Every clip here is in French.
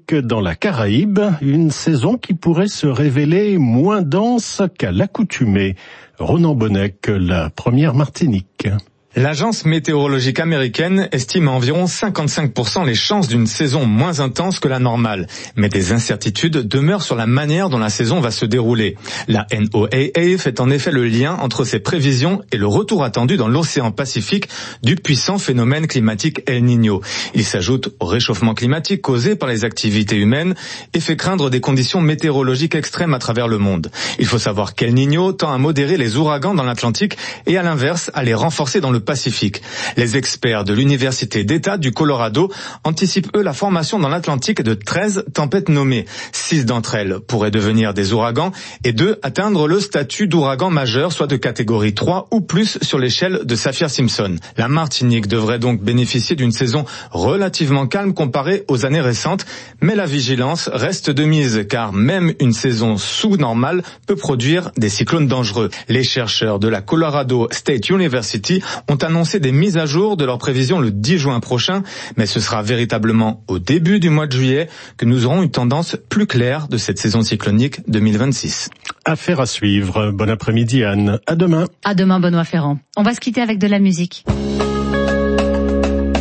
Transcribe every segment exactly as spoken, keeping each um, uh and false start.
cyclonique dans la Caraïbe, une saison qui pourrait se révéler moins dense qu'à l'accoutumée. Ronan Bonnec, la première Martinique. L'agence météorologique américaine estime à environ cinquante-cinq pour cent les chances d'une saison moins intense que la normale. Mais des incertitudes demeurent sur la manière dont la saison va se dérouler. La N O A A fait en effet le lien entre ces prévisions et le retour attendu dans l'océan Pacifique du puissant phénomène climatique El Niño. Il s'ajoute au réchauffement climatique causé par les activités humaines et fait craindre des conditions météorologiques extrêmes à travers le monde. Il faut savoir qu'El Niño tend à modérer les ouragans dans l'Atlantique et à l'inverse à les renforcer dans le Pacifique. Les experts de l'Université d'État du Colorado anticipent eux la formation dans l'Atlantique de treize tempêtes nommées. Six d'entre elles pourraient devenir des ouragans et deux atteindre le statut d'ouragan majeur, soit de catégorie trois ou plus sur l'échelle de Saffir-Simpson. La Martinique devrait donc bénéficier d'une saison relativement calme comparée aux années récentes, mais la vigilance reste de mise car même une saison sous-normale peut produire des cyclones dangereux. Les chercheurs de la Colorado State University ont annoncé des mises à jour de leurs prévisions le dix juin prochain, mais ce sera véritablement au début du mois de juillet que nous aurons une tendance plus claire de cette saison cyclonique deux mille vingt-six. Affaire à suivre. Bon après-midi Anne. À demain. À demain Benoît Ferrand. On va se quitter avec de la musique.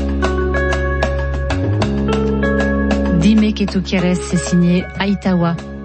Dime que tu quieres, c'est signé Aitawa.